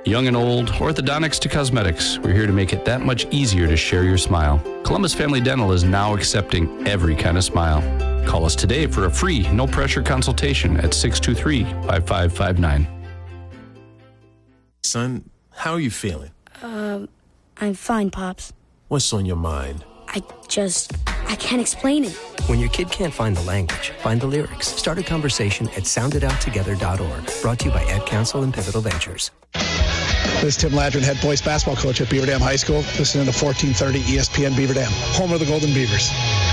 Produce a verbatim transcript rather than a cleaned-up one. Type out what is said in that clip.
Young and old, orthodontics to cosmetics, we're here to make it that much easier to share your smile. Columbus Family Dental is now accepting every kind of smile. Call us today for a free, no-pressure consultation at six two three, five five five nine. Son, how are you feeling? Um, I'm fine, Pops. What's on your mind? I just, I can't explain it. When your kid can't find the language, find the lyrics. Start a conversation at sound it out together dot org. Brought to you by Ed Council and Pivotal Ventures. This is Tim Ladron, head boys basketball coach at Beaver Dam High School. Listening to fourteen thirty E S P N Beaver Dam, home of the Golden Beavers.